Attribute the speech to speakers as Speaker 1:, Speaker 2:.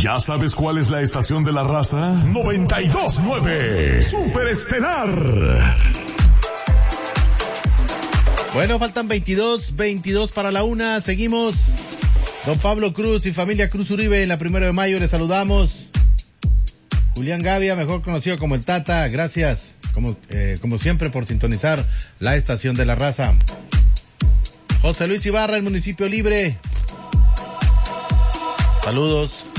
Speaker 1: ¿Ya sabes cuál es la estación de la raza? 92.9 Superestelar.
Speaker 2: Bueno, faltan 22 para la 1. Seguimos. Don Pablo Cruz y familia Cruz Uribe en la 1 de mayo. Les saludamos. Julián Gavia, mejor conocido como el Tata. Gracias, como siempre, por sintonizar la estación de la raza. José Luis Ibarra, el Municipio Libre. Saludos.